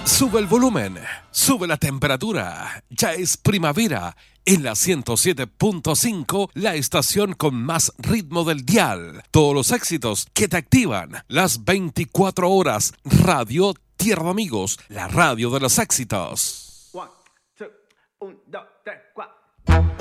Sube el volumen, sube la temperatura. Ya es primavera en la 107.5, la estación con más ritmo del dial. Todos los éxitos que te activan las 24 horas. Radio Tierra de Amigos, la radio de los éxitos. 1, 2, 1, 2, 3, 4.